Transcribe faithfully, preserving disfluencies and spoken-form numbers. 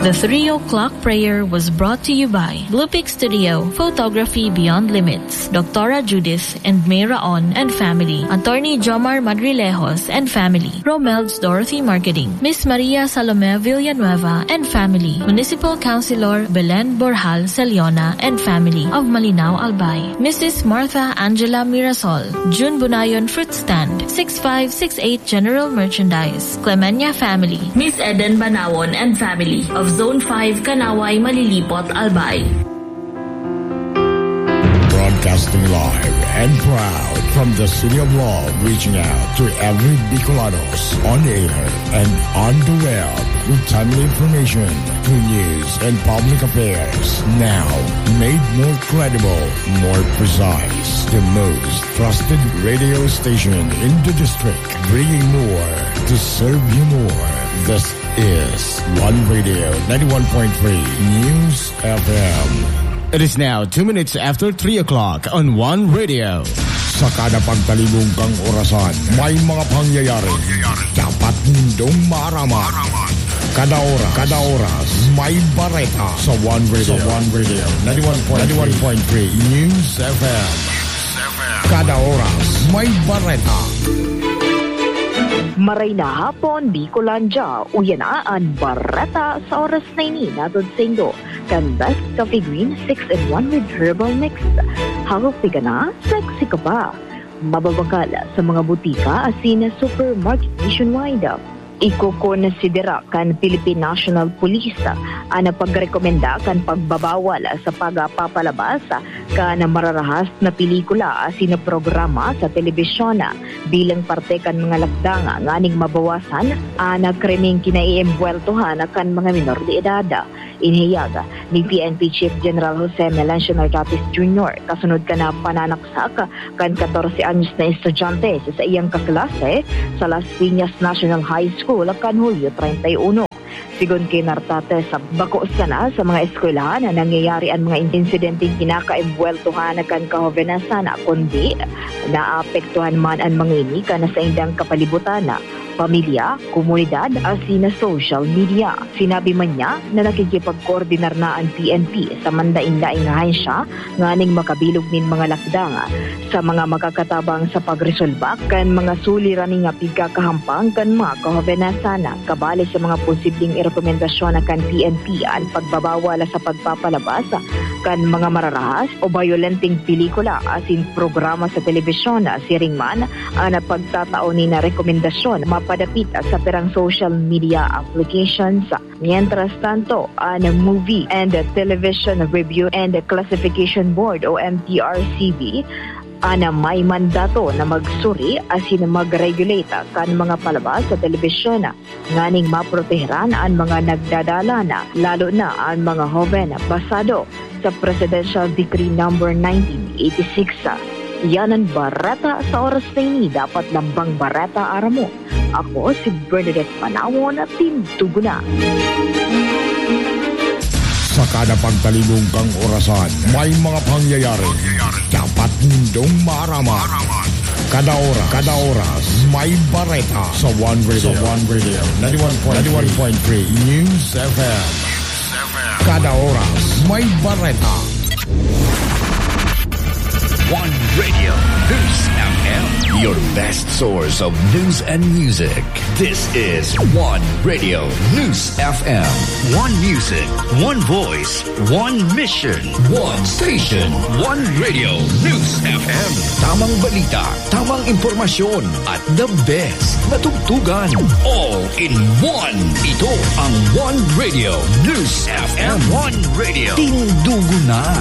The three o'clock prayer was brought to you by Blue Peak Studio, Photography Beyond Limits, Doctora Judith and Mayra On and family, Attorney Jomar Madrilejos and family, Romel's Dorothy Marketing, Miss Maria Salome Villanueva and family, Municipal Councilor Belen Borjal Celiona and family of Malinao Albay, Missus Martha Angela Mirasol, June Bunayon Fruit Stand, six five six eight General Merchandise, Clemenya family, Miss Eden Banawon and family of Zone five Kanaway Malilipot Albay. Broadcasting live and proud from the City of Love, reaching out to every Bicolanos on air and on the web with timely information, true news and public affairs. Now made more credible, more precise, the most trusted radio station in the district, bringing more to serve you more. This is One Radio ninety-one point three News F M. It is now two minutes after three o'clock on One Radio. Sa kada pagtalibong kang orasan, may mga pangyayari. Dapat nindong maaraman. Kada oras, kada oras, may bareta sa One Radio. Sa One Radio ninety-one point three News F M. Kada oras, may bareta. Maray na hapon, Bicolandia, uyanaan, barata sa oras na ini, natod sa Indo. Kan Best Coffee Green six in one with herbal mix. Healthy ka na, sexy ka pa. Mababakal sa mga butika asin na supermarket nationwide. Iko-considera kan Philippine National Police ana pagrekomenda kan pagbabawal sa pagpapalabas kan mararahas na pelikula asin na programa sa telebisyon bilang parte kan mga lakdanga nganing mabawasan ana krimeng kinaiembweltohan kan mga minor de edad. Inihayag ni P N P Chief General Jose Melencio Narcatis Junior kasunod ka na pananaksak kan fourteen anyos na estudyante sa iyang kaklase sa Las Piñas National High School kan Hulyo thirty-one. Sigon kay Narcatis, bako sa na sa mga eskwelahan na nangyayari ang mga insidenteng kinakaembweltohan kan kahovenasan kundi naapektuhan man ang mga ini kana sa indang kapalibutan na pamilya, komunidad, asin na social media. Sinabi man niya na nakikipag-koordinar na ang P N P sa mandaing-daing ahensya nganing makabilog nin mga lakdanga sa mga makakatabang sa pagresolba kan mga suliraning nga pigkakahampang kan mga kahovenasana kabali sa mga posibleng rekomendasyon na kan P N P ang pagbabawala sa pagpapalabas kan mga mararahas o violenteng pelikula asin programa sa telebisyon siring man ang pagtatao ni na rekomendasyon mapadapit sa perang social media applications. Mientras tanto, ang Movie and Television Review and Classification Board o M T R C B ana may mandato na magsuri asin mag-regulate kan mga palabas sa telebisyon nganing maproteheran ang mga nagdadala na lalo na ang mga joven basado sa Presidential Decree number nineteen eighty-six. Yan ang barata sa oras na ini, dapat lambang barata aramo. Ako si Bernadette Panawon at Team Tuguna. Sa kada pagtalibong kang orasan, may mga pangyayari. Dapat nindong maaraman. Kada oras, kada oras, may bareta sa One Radio. Sa One Radio ninety-one point three News F M. Kada oras, may bareta. One Radio News F M, your best source of news and music. This is One Radio News F M. One music, one voice, one mission, one station. One Radio News F M. Tamang balita, tamang impormasyon, at the best na tugtugan. All in one. Ito ang One Radio News F M. One Radio. Tindugo na.